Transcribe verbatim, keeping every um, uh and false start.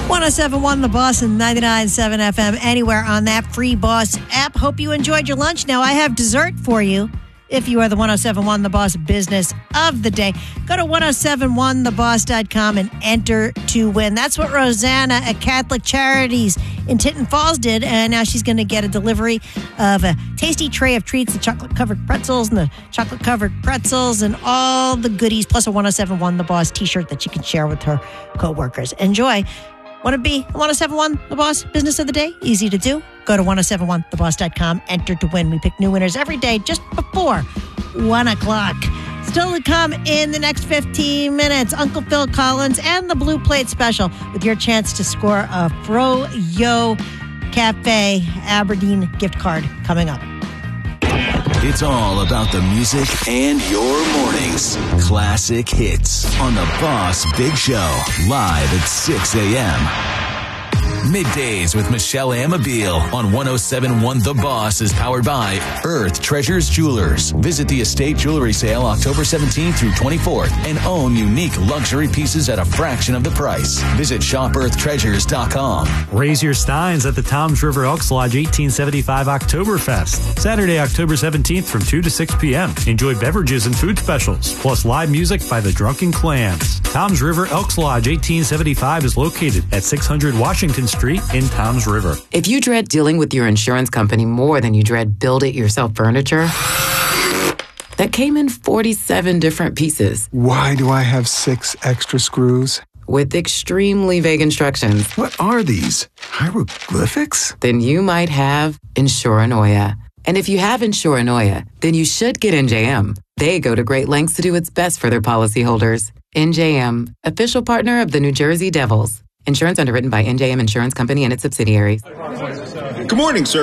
one oh seven point one The Boss and ninety-nine point seven F M anywhere on that free Boss app. Hope you enjoyed your lunch. Now I have dessert for you if you are the one oh seven point one The Boss business of the day. Go to one oh seven one the boss dot com and enter to win. That's what Rosanna at Catholic Charities in Tinton Falls did, and now she's going to get a delivery of a tasty tray of treats, the chocolate-covered pretzels and the chocolate-covered pretzels and all the goodies, plus a one oh seven point one The Boss t-shirt that she can share with her co-workers. Enjoy. Want to be one oh seven point one The Boss business of the day? Easy to do. Go to one oh seven one the boss dot com, enter to win. We pick new winners every day just before one o'clock. Still to come in the next fifteen minutes, Uncle Phil Collins and the Blue Plate Special with your chance to score a Froyo Cafe Aberdeen gift card coming up. It's all about the music and your mornings. Classic hits on the Boss Big Show, live at six a.m. Middays with Michelle Amabile on one oh seven point one The Boss is powered by Earth Treasures Jewelers. Visit the estate jewelry sale October seventeenth through twenty-fourth and own unique luxury pieces at a fraction of the price. Visit shop earth treasures dot com. Raise your steins at the Toms River Elks Lodge eighteen seventy-five Oktoberfest. Saturday, October seventeenth from two to six p.m. Enjoy beverages and food specials, plus live music by the Drunken Clams. Toms River Elks Lodge eighteen seventy-five is located at six hundred Washington Street in Toms River. If you dread dealing with your insurance company more than you dread build-it-yourself furniture that came in forty-seven different pieces. Why do I have six extra screws? With extremely vague instructions. What are these? Hieroglyphics? Then you might have Insuranoia. And if you have Insuranoia, then you should get N J M. They go to great lengths to do what's best for their policyholders. N J M, official partner of the New Jersey Devils. Insurance underwritten by N J M Insurance Company and its subsidiaries. Good morning, sir.